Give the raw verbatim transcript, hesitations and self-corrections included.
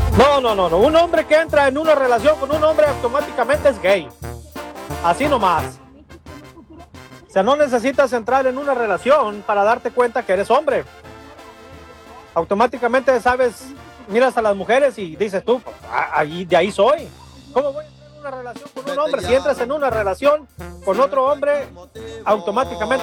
No, no, no, no. Un hombre que entra en una relación con un hombre automáticamente es gay. Así nomás. O sea, no necesitas entrar en una relación para darte cuenta que eres hombre. Automáticamente sabes, miras a las mujeres y dices tú, pues, ahí, de ahí soy. ¿Cómo voy a entrar en una relación con un hombre? Si entras en una relación con otro hombre, automáticamente